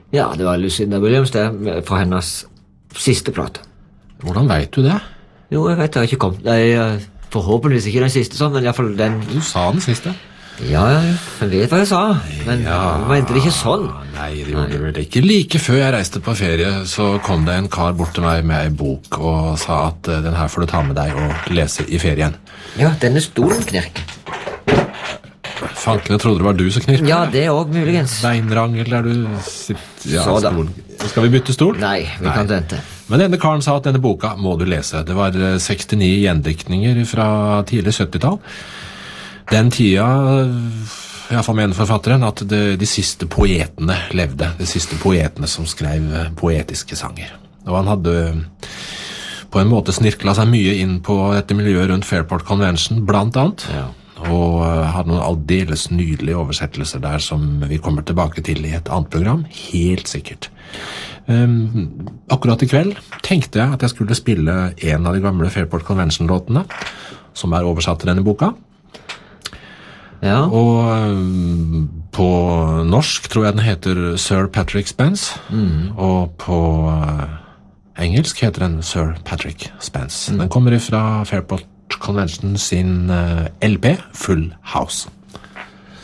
Ja, det var Lucinda Williams det, fra hennes siste plate. Hvordan vet du det? Jo, jeg vet det har ikke kommet. Det er forhåpentligvis ikke den siste sånn, men i hvert fall den. Du sa den siste. Ja, jeg vet hva jeg sa, men jeg mente det ikke sånn. Nei, det gjorde du vel ikke. Like før jeg reiste på ferie, så kom det en kar bort til meg med en bok og sa at den her får du ta med deg og lese i ferien. Ja, denne stolen knirker. Fanken, jeg trodde det var du som knirket. Ja, det er også muligens. Beinrangel der du sitter... Ja, Så da. stolen. Skal vi bytte stol? Nei, vi kan vente. Men denne karen sa at denne boka må du lese. Det var 69 gjendiktninger fra tidlig 70-tall. Den tida, i hvert fall mener forfatteren, at de siste poetene levde. De siste poetene som skrev poetiske sanger. Og han hadde på en måte snirklet seg mye inn på dette miljøet rundt Fairport Convention, blant annet. Ja. Og hadde noen aldeles nydelige oversettelser der som vi kommer tilbake til i et annet program, helt sikkert. Akkurat i kveld tenkte jeg at jeg skulle spille en av de gamle Fairport Convention-låtene, som er oversatt til denne boka. Ja. Og på norsk tror jeg den heter Sir Patrick Spence, og på engelsk heter den Sir Patrick Spence. Den kommer ifra Fairport Convention sin LP Full House.